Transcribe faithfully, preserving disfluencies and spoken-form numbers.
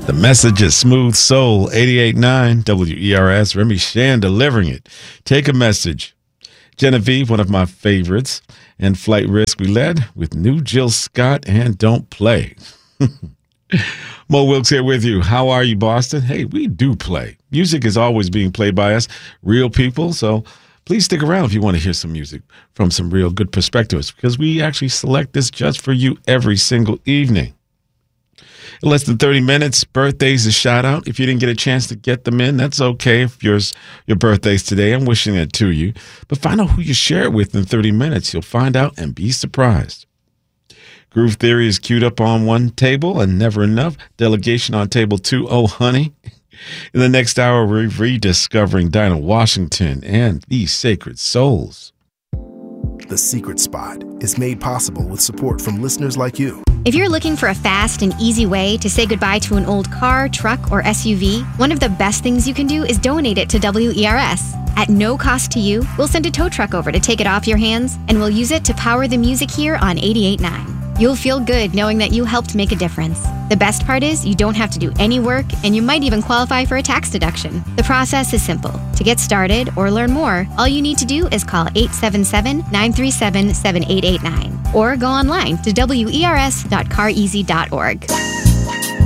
The message is Smooth Soul, eighty-eight point nine W E R S. Remy Shan delivering it. Take a message. Genevieve, one of my favorites. And Flight Risk, we led with new Jill Scott and Don't Play. Mo Wilkes here with you. How are you, Boston? Hey, we do play. Music is always being played by us, real people. So please stick around if you want to hear some music from some real good perspectives, because we actually select this just for you every single evening. In less than thirty minutes, birthdays is shout out. If you didn't get a chance to get them in, that's okay. If yours, your birthday's today, I'm wishing it to you. But find out who you share it with in thirty minutes. You'll find out and be surprised. Groove Theory is queued up on one table and never enough. Delegation on table two. Oh, honey. In the next hour, we're rediscovering Dinah Washington and These Sacred Souls. The Secret Spot is made possible with support from listeners like you. If you're looking for a fast and easy way to say goodbye to an old car, truck, or S U V, one of the best things you can do is donate it to W E R S. At no cost to you, we'll send a tow truck over to take it off your hands, and we'll use it to power the music here on eighty-eight point nine. You'll feel good knowing that you helped make a difference. The best part is you don't have to do any work, and you might even qualify for a tax deduction. The process is simple. To get started or learn more, all you need to do is call eight seven seven, nine three seven, seven eight eight nine or go online to W E R S dot car easy dot org.